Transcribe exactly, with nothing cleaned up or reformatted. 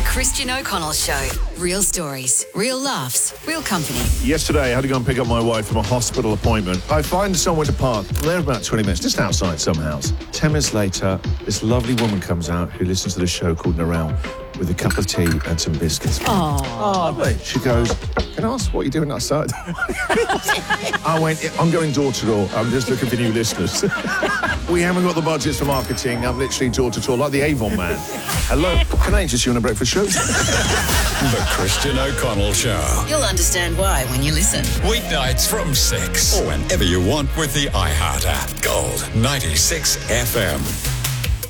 The Christian O'Connell Show. Real stories, real laughs, real company. Yesterday, I had to go and pick up my wife from a hospital appointment. I find somewhere to park. They're about twenty minutes, just outside some house. Ten minutes later, this lovely woman comes out who listens to the show called Narelle with a cup of tea and some biscuits. Oh, lovely. She goes, can I ask what you're doing outside? I went, I'm going door to door. I'm just looking for new listeners. We haven't got the budgets for marketing. I'm literally door to door, like the Avon man. Hello, can I interest you on a breakfast show? The Christian O'Connell Show. you'll understand why when you listen. Weeknights from six. Or whenever you want with the iHeart app. Gold ninety-six F M.